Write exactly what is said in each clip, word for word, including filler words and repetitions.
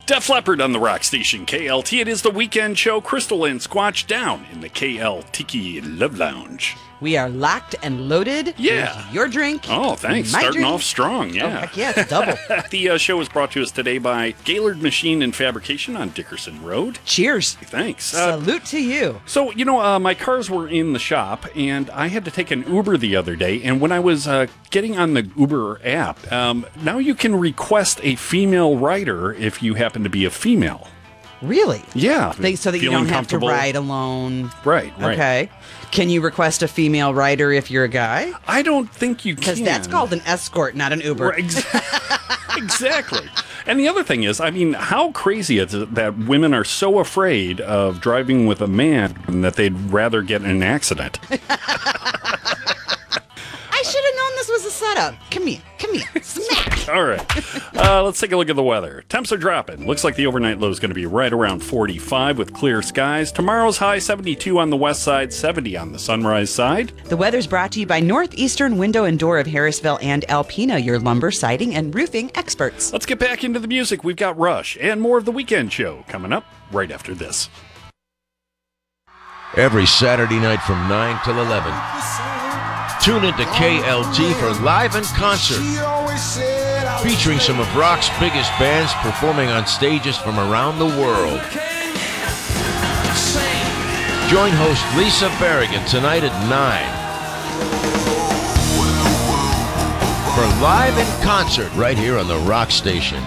Def Leppard on the rock station K L T. It is the weekend show. Crystal and Squatch down in the K L Tiki Love Lounge. We are locked and loaded. Yeah. Here's your drink. Oh, thanks. My Starting drink. off strong, yeah. Oh, heck yeah, it's double. The uh, show is brought to us today by Gaylord Machine and Fabrication on Dickerson Road. Cheers. Thanks. Uh, Salute to you. So, you know, uh, my cars were in the shop, and I had to take an Uber the other day, and when I was uh, getting on the Uber app, um, now you can request a female rider if you happen to be a female. Really? Yeah. They, so that you Feeling don't have to comfortable. ride alone. Right, right. Okay. Can you request a female rider if you're a guy? I don't think you can. Because that's called an escort, not an Uber. Right, ex- exactly. And the other thing is, I mean, how crazy is it that women are so afraid of driving with a man that they'd rather get in an accident? I should have known this was a setup. Come here. Come here. Smack. All right. Uh, let's take a look at the weather. Temps are dropping. Looks like the overnight low is going to be right around forty-five with clear skies. Tomorrow's high seventy-two on the west side, seventy on the sunrise side. The weather's brought to you by Northeastern Window and Door of Harrisville and Alpena, your lumber, siding, and roofing experts. Let's get back into the music. We've got Rush and more of the weekend show coming up right after this. Every Saturday night from nine till eleven. Tune into K L T for Live in Concert, featuring some of rock's biggest bands performing on stages from around the world. Join host Lisa Berrigan tonight at nine for Live in Concert right here on the Rock Station.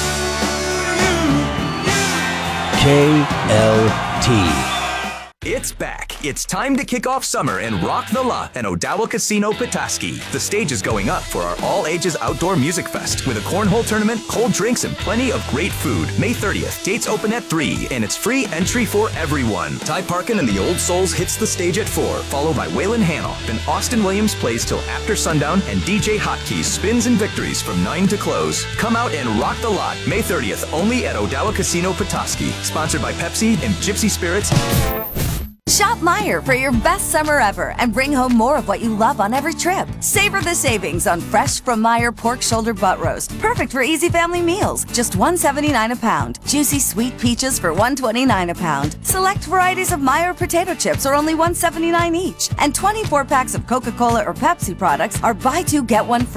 K L T. It's back. It's time to kick off summer and rock the La and Odawa Casino Petoskey. The stage is going up for our all-ages outdoor music fest with a cornhole tournament, cold drinks, and plenty of great food. May thirtieth, dates open at three, and it's free entry for everyone. Ty Parkin and the Old Souls hits the stage at four, followed by Waylon Hannell. Then Austin Williams plays till after sundown, and D J Hotkeys spins and victories from nine to close. Come out and rock the lot May thirtieth, only at Odawa Casino Petoskey. Sponsored by Pepsi and Gypsy Spirits. Shop Meijer for your best summer ever and bring home more of what you love on every trip. Savor the savings on fresh from Meijer pork shoulder butt roast. Perfect for easy family meals. Just one seventy-nine a pound. Juicy sweet peaches for one twenty-nine a pound. Select varieties of Meijer potato chips are only one seventy-nine each. And twenty-four packs of Coca-Cola or Pepsi products are buy two, get one free.